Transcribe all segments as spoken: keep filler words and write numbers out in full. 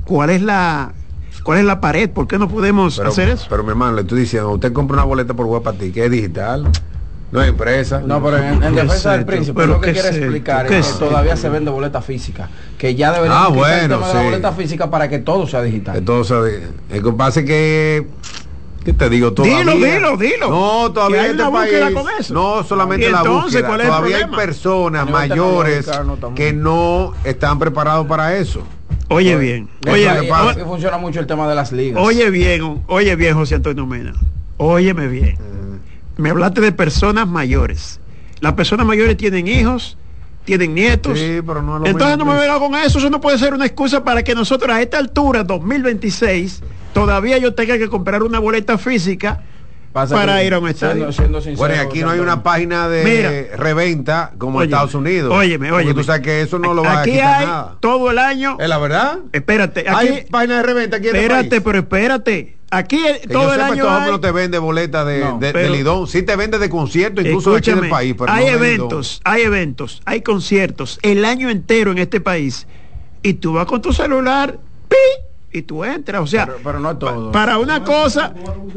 ¿cuál es la cuál es la pared? ¿Por qué no podemos pero, hacer eso? Pero mi hermano, le estoy diciendo, usted compra una boleta por Guapatí, que es digital, no es impresa. No, pero en, en defensa del príncipe, lo que quiere sé, explicar es que todavía se vende boleta física, que ya debería ah, quitar bueno, el tema sí. de la boleta física para que todo sea digital. Que todo sea digital. El que pasa es que, ¿qué te digo? Todavía, dilo, dilo, dilo. No, todavía hay en este una país, con eso. no solamente la entonces, búsqueda, ¿cuál es todavía el hay personas mayores no que no están preparados para eso. Oye Pues, bien, oye, oye, bien, oye, funciona mucho el tema de las ligas. oye bien, oye bien, José Antonio Mena. Óyeme bien. Mm. Me hablaste de personas mayores. Las personas mayores tienen hijos, tienen nietos. Sí, pero no es lo Entonces mismo. no me venga con eso. Eso no puede ser una excusa para que nosotros a esta altura, dos mil veintiséis, todavía yo tenga que comprar una boleta física Pasa para que, ir a un estadio. Siendo, siendo sincero, Bueno, y aquí no hay una página de Mira, reventa como óyeme, Estados Unidos. Óyeme, Porque óyeme. tú sabes que eso no lo va aquí a quitar hay nada. todo el año. ¿Es la verdad? Espérate, aquí, Hay página de reventa aquí en el espérate, país. pero espérate. Aquí Que todo yo el sepa, año Estos hay, no te vende boleta de, No, de, pero- de Lidón. Sí te vende de concierto, incluso de aquí escúchame, del país. Pero hay no de eventos, hay eventos, hay conciertos el año entero en este país y tú vas con tu celular, ¡pi! Y tú entras, o sea, Pero, pero no todo. pa- para una cosa,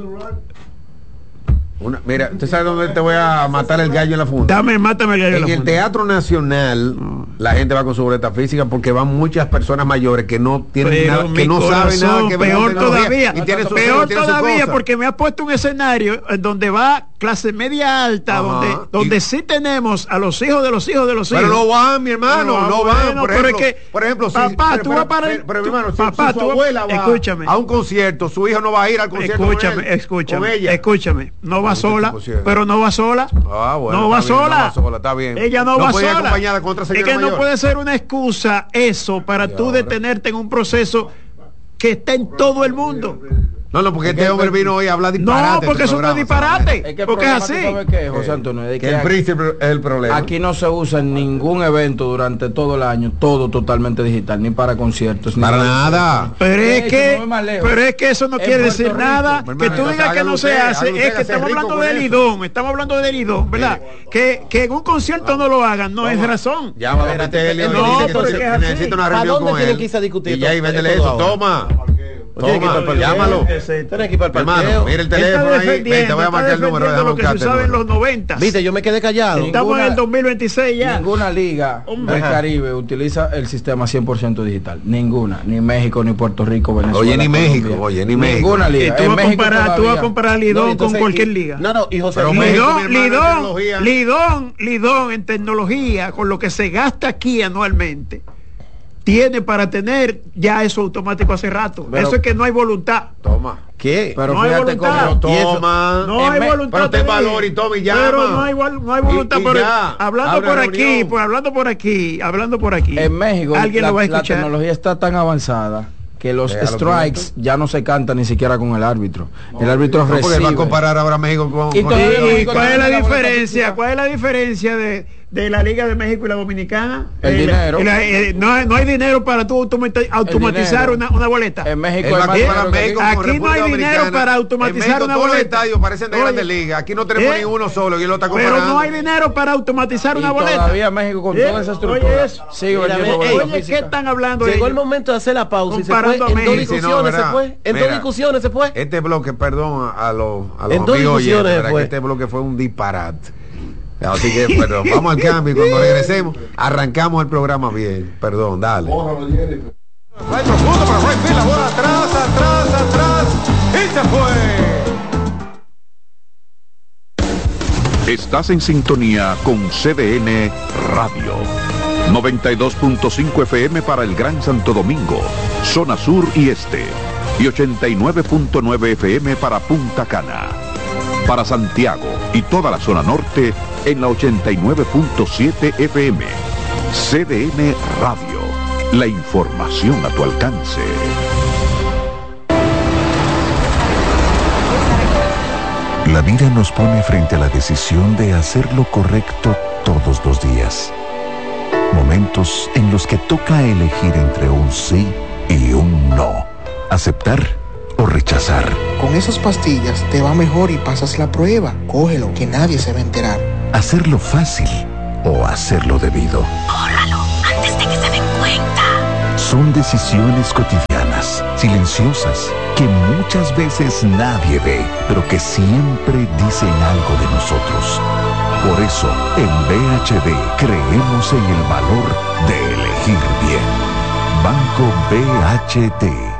Una, mira, ¿usted sabe dónde te voy a matar el gallo en la funda? dame, mátame el gallo de En la el funda. Teatro Nacional la gente va con su boleta física porque van muchas personas mayores que no tienen Pero nada, mi que no saben nada corazón, que ver peor con tecnología, todavía, y tienen sus peor hijos, tienen sus todavía cosas. porque me ha puesto un escenario en donde va clase media alta, Ajá, donde, donde y- sí tenemos a los hijos de los hijos de los Pero hijos. no van, mi hermano, Pero, no bueno, van. Por pero ejemplo, es que, por ejemplo, si, papá, pero, tú pero, vas para- pero, pero, mi tú- hermano, si, papá, si su tú vas- abuela va escúchame. a un concierto, su hijo no va a ir al concierto Escúchame, con él, escúchame, con ella. escúchame, no va Ay, sola, qué tipo, pero no va sola. Ah, bueno, no va está bien, sola. no va sola, está bien. Ella no, No va puede ir sola. acompañada con otra señora es que mayor. no puede ser una excusa eso para Y tú ahora. detenerte en un proceso que está en todo el mundo. No, no, porque este que- hombre vino hoy a hablar disparate. No, porque este eso no es programa, disparate. Es que el porque es problema, así. ¿tú sabes qué, José Antonio? Es Que que el aquí, príncipe es el problema. aquí no se usa en ningún evento durante todo el año, todo totalmente digital, ni para conciertos, ni Para nada. Pero De es hecho, que, no voy más lejos. pero es que eso no En quiere Puerto decir Rico, nada. hermano, Que tú entonces digas que hágalo no se usted, hace. hágalo usted, Es que que sea estamos rico hablando con de eso. Lidón. Estamos hablando de Lidón, ¿verdad? Que, que en un concierto no lo hagan, no es razón. Llámalo a Metelio, no, dice que porque se- es así. necesita una ¿Para reunión dónde con tienen él. que irse a discutir Y ya, y todo- véndele todo eso. ahora? Toma. Tienen que ir para el Toma, parqueo. llámalo. Tienen que ir para el Hermano, parqueo. mira el Él está teléfono ahí. Ven, te defendiendo, voy a está marcar el número. defendiendo Déjame lo que se buscarte el sabe en los número. noventa. Viste, yo me quedé callado. Sí. Estamos en el Ninguna- dos mil veintiséis ya. Ninguna liga Hombre. del Caribe utiliza el sistema cien por ciento digital. Ninguna. Ni México, ni Puerto Rico, Venezuela. Oye, ni México, Colombia. oye, ni México. Ninguna Y liga. tú En vas a México comparar, tú vas a todavía- comparar Lidón No, entonces, con cualquier y- liga. No, no, y José Pero Luis, México, mi Lidón, hermano, en Lidón, tecnología. Lidón, Lidón en tecnología, con lo que se gasta aquí anualmente, tiene para tener ya eso automático hace rato. Pero- eso es que no hay voluntad. Toma. ¿qué? Pero No hay fíjate voluntad. cómo. Pero Y eso- toma. No En hay Me- voluntad. pero ten te dije. valor y toma y llama. Pero no hay, val- no hay voluntad. Y- y pero ya, hablando abre por la aquí, reunión. pues hablando por aquí, hablando por aquí. En México alguien la, lo va a la escuchar. tecnología está tan avanzada que los Déjalo strikes quieto. ya no se cantan ni siquiera con el árbitro. El árbitro No, porque recibe. va a comparar ahora México con. Y con- todavía- ¿Y México cuál es tiene la la boleta diferencia? física. ¿Cuál es la diferencia de, de la Liga de México y la Dominicana? El Eh, dinero. y la- eh, no, hay- no hay dinero para tú automati- automatizar dinero. una, una boleta. En México Es hay más más que dinero para que México aquí. con Aquí no hay República dinero Dominicana. para automatizar En México una todos los boleta. estadios parecen de Oye, grandes ligas. Aquí no tenemos ¿eh? ni uno solo y él lo está Pero comparando. no hay dinero para automatizar Y una boleta. todavía México con Eh, toda esa oye estructura eso. sigue Mira, vendiendo ve, boleta ey, Oye, ¿qué física. están hablando Llegó ellos? el momento de hacer la pausa y se fue. Comparando a En dos México. discusiones Sí, no, se verá. fue. En Mira. dos discusiones se fue. Este bloque, perdón a los, a los En dos amigos oyentes, discusiones ¿verdad? fue. Que este bloque fue un disparate. Así que, perdón, vamos al cambio y cuando regresemos, arrancamos el programa bien. Perdón, dale. Right profundo para right field, la bola atrás, atrás, atrás, y se fue. Estás en sintonía con C D N Radio. noventa y dos punto cinco F M para el Gran Santo Domingo, zona sur y este. Y ochenta y nueve punto nueve F M para Punta Cana. Para Santiago y toda la zona norte en la ochenta y nueve punto siete F M. C D N Radio. La información a tu alcance. La vida nos pone frente a la decisión de hacer lo correcto todos los días. Momentos en los que toca elegir entre un sí y un no. Aceptar o rechazar. Con esas pastillas te va mejor y pasas la prueba. Cógelo, que nadie se va a enterar. Hacerlo fácil o hacerlo debido. Bórralo antes de que se den cuenta. Son decisiones cotidianas silenciosas, que muchas veces nadie ve, pero que siempre dicen algo de nosotros. Por eso, en B H D creemos en el valor de elegir bien. Banco B H D.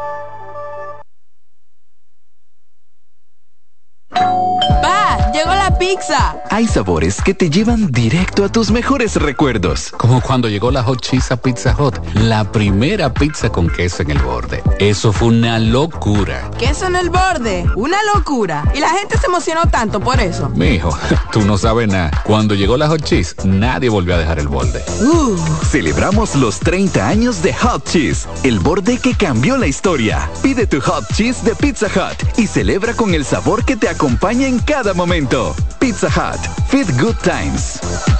Pizza. Hay sabores que te llevan directo a tus mejores recuerdos. Como cuando llegó la Hot Cheese a Pizza Hut, la primera pizza con queso en el borde. Eso fue una locura. ¿Queso en el borde? Una locura. Y la gente se emocionó tanto por eso. Mijo, tú no sabes nada. Cuando llegó la Hot Cheese, nadie volvió a dejar el borde. Uh. Celebramos los treinta años de Hot Cheese, el borde que cambió la historia. Pide tu Hot Cheese de Pizza Hut y celebra con el sabor que te acompaña en cada momento. Pizza Hut, Fit Good Times.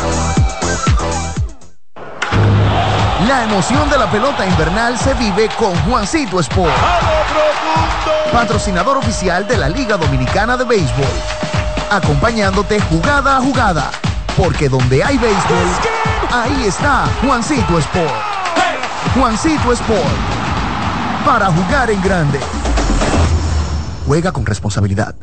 La emoción de la pelota invernal se vive con Juancito Sport, patrocinador oficial de la Liga Dominicana de Béisbol, acompañándote jugada a jugada, porque donde hay béisbol, ahí está Juancito Sport. Juancito Sport, para jugar en grande. Juega con responsabilidad.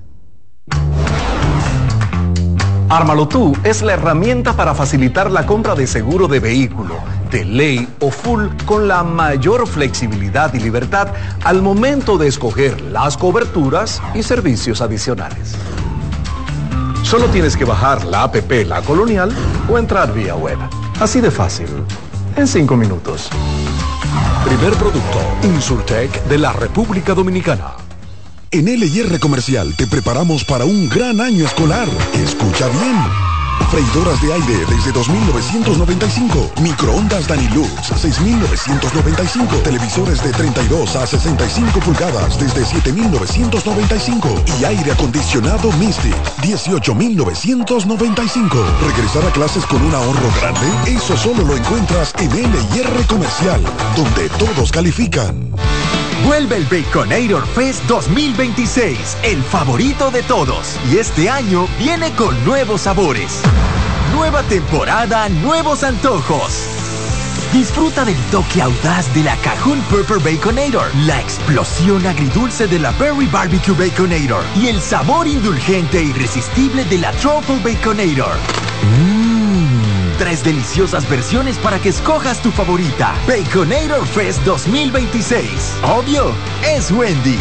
Ármalo Tú es la herramienta para facilitar la compra de seguro de vehículo, de ley o full, con la mayor flexibilidad y libertad al momento de escoger las coberturas y servicios adicionales. Solo tienes que bajar la app La Colonial o entrar vía web. Así de fácil, en cinco minutos. Primer producto, Insurtech de la República Dominicana. En L y R Comercial te preparamos para un gran año escolar. Escucha bien. Freidoras de aire desde dos mil novecientos noventa y cinco. Microondas Danilux seis mil novecientos noventa y cinco. Televisores de treinta y dos a sesenta y cinco pulgadas desde siete mil novecientos noventa y cinco. Y aire acondicionado Mystic dieciocho mil novecientos noventa y cinco. Regresar a clases con un ahorro grande, eso solo lo encuentras en L y R Comercial, donde todos califican. Vuelve el Baconator Fest dos mil veintiséis, el favorito de todos. Y este año viene con nuevos sabores. Nueva temporada, nuevos antojos. Disfruta del toque audaz de la Cajun Pepper Baconator, la explosión agridulce de la Berry Barbecue Baconator y el sabor indulgente e irresistible de la Truffle Baconator. Mmm. Tres deliciosas versiones para que escojas tu favorita. Baconator Fest dos mil veintiséis. Obvio, es Wendy's.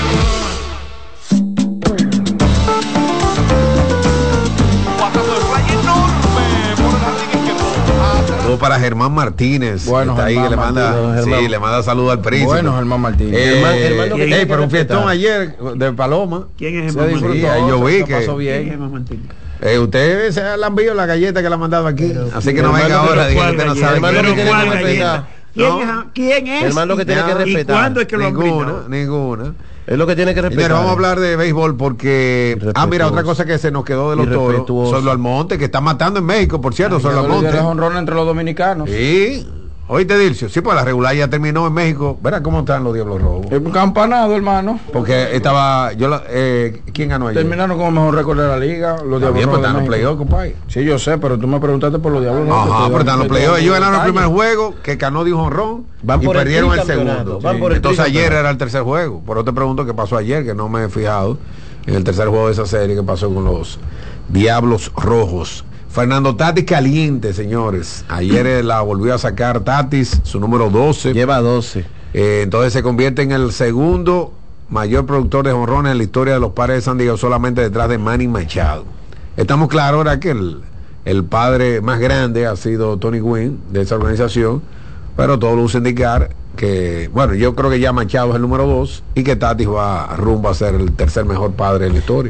Saludos para Germán Martínez. Bueno, está ahí, que le manda, Martínez, sí, Germán. le manda saludos al príncipe. Bueno, Germán Martínez. Eh, Germán, Germán, lo que eh, hey, pero un fiestón ayer de Paloma. ¿Quién es Se Germán disfrutó, Martínez? ahí yo vi se que pasó bien. ¿Quién es Germán Martínez? Eh, usted se le han visto la galleta que le han mandado aquí. Pero, así que no hermano, venga ahora, diga que usted no sabe. hermano, quién que es. tiene que ¿Cuál respetar. ¿Quién, No. es, ¿Quién es? Hermano, que tiene que ¿Y respetar. cuándo es que lo han Ninguna, brindado? ninguna. Es lo que tiene que respetar. Señores, vamos a hablar de béisbol porque... Ah, mira, otra Irrespetuoso. cosa que se nos quedó de los toros. Irrespetuoso. Solo Almonte, que está matando en México, por cierto, Solo Almonte. honrón entre los dominicanos. Sí. Oíste, Dircio, sí, pues la regular ya terminó en México. Verá cómo están los Diablos Rojos. Es un campanado, hermano. Porque estaba... yo la- eh, ¿Quién ganó ayer? Terminaron con el mejor récord de la liga. Los Está Diablos bien, Rojos pues de están los México. playoffs, compadre. Sí, yo sé, pero tú me preguntaste por los Diablos Rojos. Ajá, Te pero están los estoy playoffs. dando Ellos ganaron el detalle. primer juego, que Cano dio un jonrón Van y por el perdieron el tricampeonato, segundo. van Sí. por el Entonces ayer tricampeonato. era el tercer juego. Por eso te pregunto qué pasó ayer, que no me he fijado en el tercer juego de esa serie que pasó con los Diablos Rojos. Fernando Tatis caliente, señores. Ayer eh, la volvió a sacar Tatis, su número doce. Lleva doce. Eh, entonces se convierte en el segundo mayor productor de jonrones en la historia de los Padres de San Diego, solamente detrás de Manny Machado. Estamos claros ahora que el, el padre más grande ha sido Tony Gwynn de esa organización, pero todo luce indicar que, bueno, yo creo que ya Machado es el número dos y que Tatis va rumbo a ser el tercer mejor padre en la historia.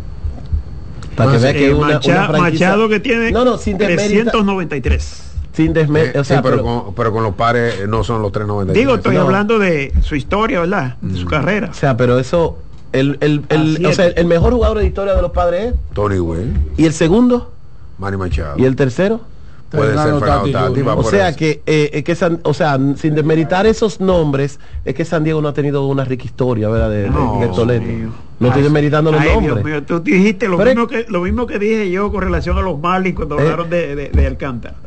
Para que vea que Eh, una, Macha- una franquicia- Machado que tiene No, no, sin desmérita- trescientos noventa y tres. Sin desme- Eh, o sea, sí, pero, pero- con, pero con los pares eh, no son los tres noventa y tres. Digo, estoy No. hablando de su historia, ¿verdad? De su carrera. o sea, pero eso, el, el, el, Así o es. sea, el mejor jugador de la historia de los Padres es. Tony Gwynn, ¿Y el segundo? Manny Machado. ¿Y el tercero? Puede ser Fernando Fernando Tatis Tatis, Junior. va O por sea eso. que, eh, eh, que San- o sea, sin desmeritar esos nombres, es que San Diego no ha tenido una rica historia, ¿verdad? De, de- No, de Toledo. mío. No estoy Ay, desmeritando los ay, Dios nombres. mío, tú dijiste lo Pero mismo, que, lo mismo que dije yo con relación a los Marlins cuando Eh. hablaron de, de, de Alcántara.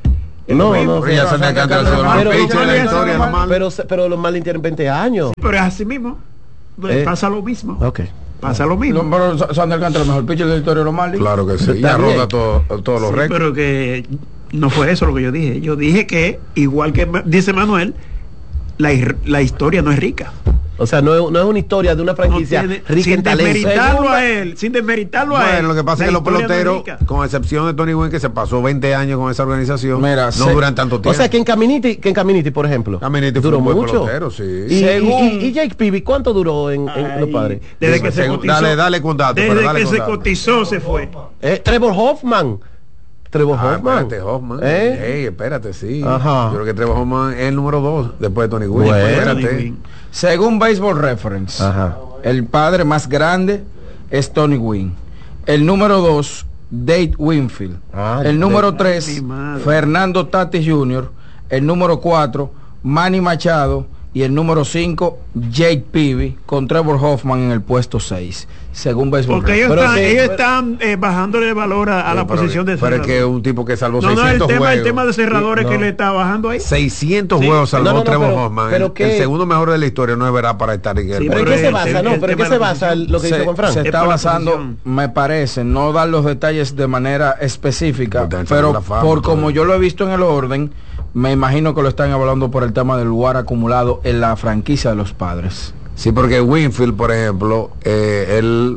No, no, pero ya se me canta pero, el pitcher de la historia, pero, normal. pero, pero los Marlins tienen veinte años. Pero es así mismo. Eh. Pasa lo mismo. Ok. Pasa lo mismo. No, pero Sandy Alcántara, el mejor pitcher de la historia de los Marlins. Claro que sí. Ya rota todo, todos los Sí, récords. pero que no fue eso lo que yo dije. Yo dije que, igual que dice Manuel, la, la historia no es rica. O sea, no es, no es una historia de una franquicia no tiene, rica sin en talento. desmeritarlo a él, sin desmeritarlo a él. Bueno, lo que pasa es que los peloteros, no con excepción de Tony Gwynn, que se pasó veinte años con esa organización, Mira, no se, duran tanto tiempo. O sea, que en Caminiti, que en Caminiti, por ejemplo, Caminiti duró fue un buen mucho. pelotero, sí. Y, Según, y, y Jake Peavy, ¿cuánto duró en, en Ay, los Padres? Desde que se Según, cotizó. dale, dale con datos. Desde pero dale que con se datos. cotizó se fue. Eh, Trevor Hoffman. Trevor Ah, Hoffman. espérate, Hoffman. ¿Eh? Ey, espérate, sí. Ajá. Yo creo que Trevor Hoffman es el número dos después de Tony Gwynn. Bueno. Espérate. según Baseball Reference, Ajá. el padre más grande es Tony Gwynn. El número dos, Dave Winfield. Ah, el número Dave. tres, Ay, mi madre. Fernando Tatis junior El número cuatro, Manny Machado. Y el número cinco, Jake Peavy, con Trevor Hoffman en el puesto seis, según Baseball Porque ellos Reference. están, que- ellos pero- están eh, bajándole valor a, a la Sí, pero- posición de Pero es cerrador. que es un tipo que salvó No, no, el seiscientos tema, juegos. el tema de cerradores No. que le está bajando ahí. seiscientos Sí. juegos salvó No, no, no, Trevor pero- Hoffman. pero el, que- el segundo mejor de la historia no es verdad para estar en el. Sí, ¿Pero en pero qué se el- basa? el- No, el pero ¿en qué tema se de la basa posición. lo que se, dice Juan Fran? se Es está por la basando, posición. me parece, no dar los detalles de manera específica, Porque pero la fama, por todo. como yo lo he visto en el orden, me imagino que lo están evaluando por el tema del lugar acumulado en la franquicia de los Padres. Sí, porque Winfield, por ejemplo, eh, él,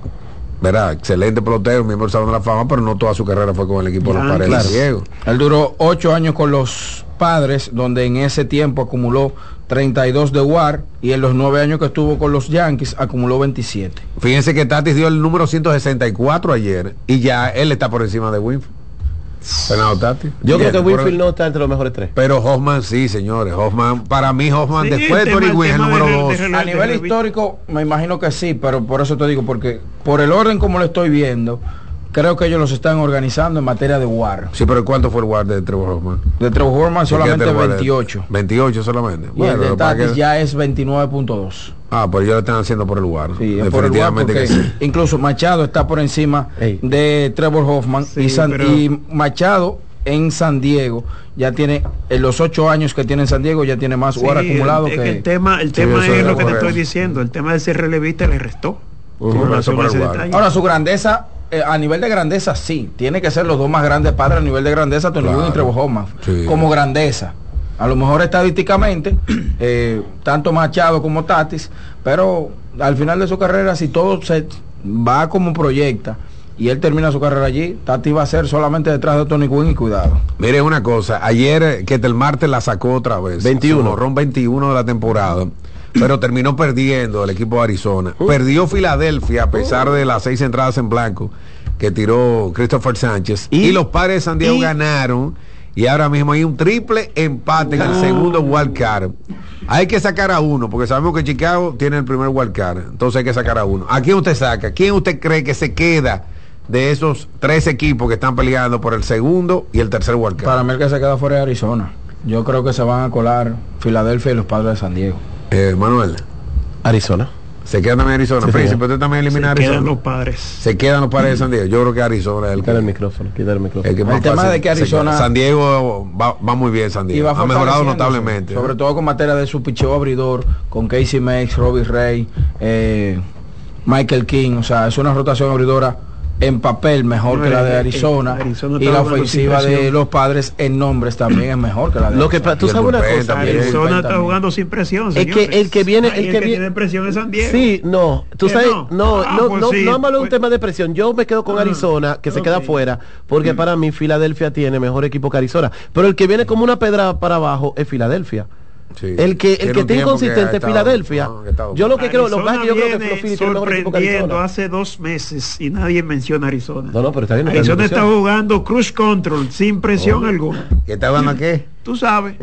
verá, excelente pelotero, miembro del Salón de la Fama, pero no toda su carrera fue con el equipo de los Ya, Padres claro. de Diego. Él duró ocho años con los Padres, donde en ese tiempo acumuló treinta y dos de W A R, y en los nueve años que estuvo con los Yankees acumuló veintisiete. Fíjense que Tatis dio el número ciento sesenta y cuatro ayer y ya él está por encima de Winfield. Fernando Tatis. Yo creo que Bien, Winfield pero- no está entre los mejores tres. Pero Hoffman sí, señores. Hoffman, para mí Hoffman Sí, después el de Tony tema- Gwynn es el el tema número de- dos. de- A nivel histórico, me imagino que sí, pero por eso te digo, porque por el orden como lo estoy viendo, creo que ellos los están organizando en materia de W A R. Sí, pero ¿cuánto fue el guard de Trevor Hoffman? De Trevor Hoffman solamente Fíjate el guard de- veintiocho. veintiocho solamente. Y el de lo que pasa Tatis que- ya es veintinueve punto dos. Ah, pues ellos lo están haciendo por el guard. Sí, es por el W A R Definitivamente porque que sí. incluso Machado está por encima Ey. de Trevor Hoffman Sí, y, San- pero- y Machado en San Diego ya tiene, en los ocho años que tiene en San Diego, ya tiene más Sí, W A R acumulado es que... que el tema, el Sí, tema eso es era lo que te correcto. estoy diciendo. El tema de ser relevista le restó. Ujú, Con eso relación por a el ese guard. detalle. Ahora, su grandeza, eh, a nivel de grandeza, sí, tiene que ser los dos más grandes padres a nivel de grandeza, Tony Claro. Gwynn y Trevor Hoffman, Sí. como grandeza. A lo mejor estadísticamente, eh, tanto Machado como Tatis, pero al final de su carrera, si todo se va como proyecta y él termina su carrera allí, Tatis va a ser solamente detrás de Tony Gwynn y cuidado. Mire una cosa, ayer eh, que el martes la sacó otra vez. veintiuno. Su jonrón veintiuno de la temporada. Pero terminó perdiendo el equipo de Arizona. Perdió Filadelfia a pesar de las seis entradas en blanco que tiró Christopher Sánchez. Y, Y- los Padres de San Diego y- ganaron. Y ahora mismo hay un triple empate en el segundo wild card. Hay que sacar a uno, porque sabemos que Chicago tiene el primer wild card. Entonces hay que sacar a uno. ¿A quién usted saca? ¿Quién usted cree que se queda de esos tres equipos que están peleando por el segundo y el tercer wild card? Para mí el que se queda fuera de Arizona. Yo creo que se van a colar Filadelfia y los Padres de San Diego. Eh, Manuel, Arizona. se queda también Arizona. Sí, Príncipe, señor. usted también elimina Se Arizona. quedan los padres. Se quedan los Padres de San Diego. Yo creo que Arizona es el que, Quita el micrófono, quita el micrófono. el que más El tema fácil de que se Arizona- queda. San Diego va, va muy bien, San Y Diego. va Ha mejorado fortaleciéndose, notablemente. sobre ¿eh? todo con materia de su picheo abridor, con Casey Mex, Robbie Ray, eh, Michael King. O sea, es una rotación abridora en papel mejor No, que la eh, de eh, Arizona, Arizona y está la jugando ofensiva sin de presión. los Padres en nombres también es mejor que la de Lo que Arizona. pa- tú Y el sabes una bullpen cosa, también. El Arizona bullpen está también. jugando sin presión, Es que señores. el que viene- Ahí el que viene- tiene presión es San Diego. Sí, no, tú ¿Que sabes, no? no, Ah, no, pues no, sí, no hablo de un pues- tema de presión. Yo me quedo con Ah, Arizona, que se queda ok. fuera, porque para mí Filadelfia tiene mejor equipo que Arizona. Pero el que viene como una pedra para abajo es Filadelfia. Sí. El que, el Tiene que un está tiempo inconsistente ha es estado- Filadelfia. no, que ha estado- Yo lo que creo, lo que pasa es que yo creo que viene los Phillies tienen mejor equipo que sorprendiendo Arizona. hace dos meses y nadie menciona Arizona. No, no, pero está bien. está en Arizona está discusión. jugando cruise control sin presión Oh. alguna. ¿Qué está hablando qué? Tú sabes.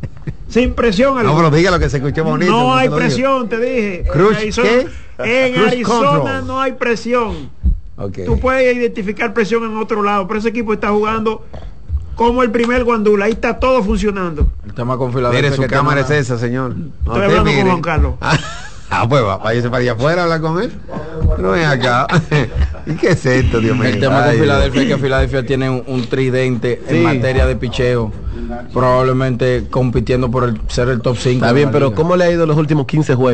Sin presión No, alguna. pero diga lo que se escuchó bonito. No hay se lo digo. presión, te dije. Cruise, en Arizona, ¿qué? en Cruise Arizona control. no hay presión. Ok. Tú puedes identificar presión en otro lado, pero ese equipo está jugando como el primer guandula. Ahí está todo funcionando. El tema con Filadelfia. Mire, su que cámara es tiene esa, señor. No, Estoy usted hablando con mire. Juan Carlos. Ah, pues va, váyase para allá afuera a hablar con él. No ven acá. ¿Y qué es esto, Dios mío? El tema Ay, con Dios. Filadelfia es que Filadelfia tiene un, un tridente Sí. en materia de picheo probablemente compitiendo por el, ser el top cinco. Está bien, pero ¿cómo le ha ido los últimos quince juegos?